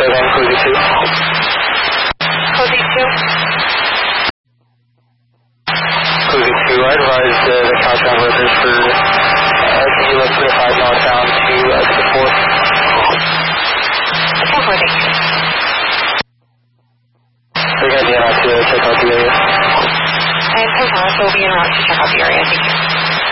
again, Cozy 2. Cozy 2. Cozy 2, I advised the Caltron workers for Kilo 305 northbound to the 4th. 10-4, thank you. They're going to be in out to check out the area. And 10-4, so we'll be in route to check out the area, thank you.